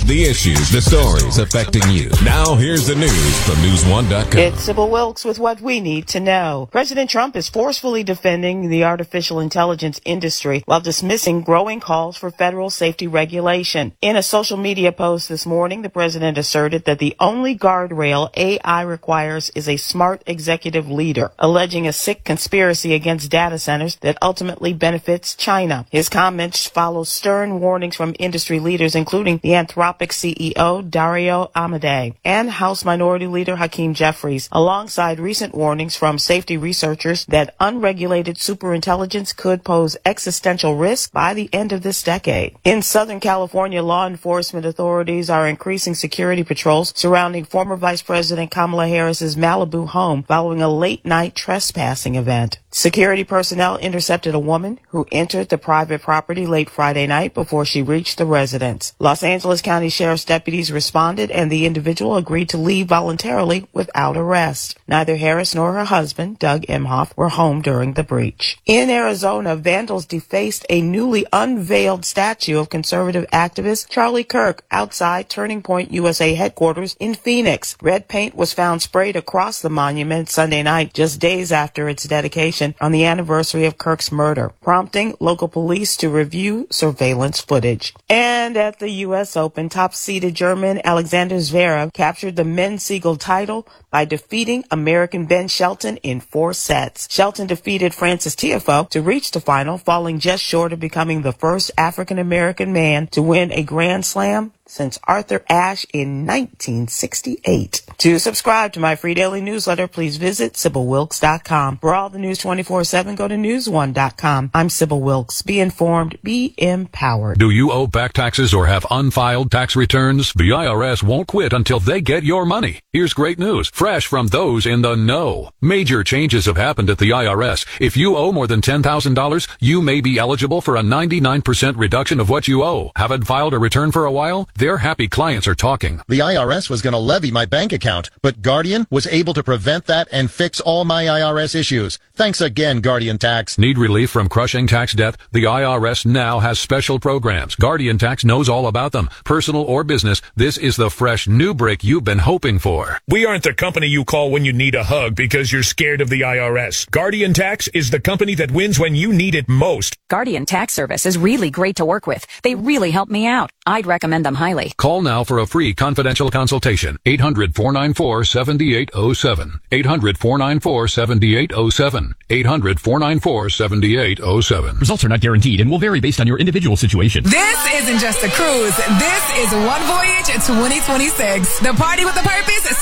the issues, the stories affecting you. Now here's the news from News1.com. It's Sybil Wilkes with what we need to know. President Trump is forcefully defending the artificial intelligence industry while dismissing growing calls for federal safety regulation. In a social media post this morning, the president asserted that the only guardrail AI requires is a smart executive leader, alleging a sick conspiracy against data centers that ultimately benefits China. His comments follow stern warnings from industry leaders, including the Anthropic CEO Dario Amodei and House Minority Leader Hakeem Jeffries, alongside recent warnings from safety researchers that unregulated superintelligence could pose existential risk by the end of this decade. In Southern California, law enforcement authorities are increasing security patrols surrounding former Vice President Kamala Harris's Malibu home following a late-night trespassing event. Security personnel intercepted a woman who entered the private property late Friday night before she reached the residence. Los Angeles County Sheriff's deputies responded, and the individual agreed to leave voluntarily without arrest. Neither Harris nor her husband, Doug Emhoff, were home during the breach. In Arizona, vandals defaced a newly unveiled statue of conservative activist Charlie Kirk outside Turning Point USA headquarters in Phoenix. Red paint was found sprayed across the monument Sunday night, just days after its dedication on the anniversary of Kirk's murder, prompting local police to review surveillance footage. And at the U.S. Open, top-seeded German Alexander Zverev captured the men's Siegel title by defeating American Ben Shelton in 4 sets. Shelton defeated Francis Tiafoe to reach the final, falling just short of becoming the first African-American man to win a Grand Slam since Arthur Ashe in 1968. To subscribe to my free daily newsletter, please visit SybilWilkes.com. For all the news 24/7, go to News1.com. I'm Sybil Wilkes. Be informed, be empowered. Do you owe back taxes or have unfiled tax returns? The IRS won't quit until they get your money. Here's great news, fresh from those in the know. Major changes have happened at the IRS. If you owe more than $10,000, you may be eligible for a 99% reduction of what you owe. Haven't filed a return for a while? Their happy clients are talking. The IRS was going to levy my bank account, but Guardian was able to prevent that and fix all my IRS issues. Thanks again, Guardian Tax. Need relief from crushing tax debt? The IRS now has special programs. Guardian Tax knows all about them. Personal or business, this is the fresh new break you've been hoping for. We aren't the company you call when you need a hug because you're scared of the IRS. Guardian Tax is the company that wins when you need it most. Guardian Tax Service is really great to work with. They really help me out. I'd recommend them highly. Call now for a free confidential consultation. 800-494-7807. 800-494-7807. 800-494-7807. Results are not guaranteed and will vary based on your individual situation. This isn't just a cruise. This is One Voyage 2026. The party with a purpose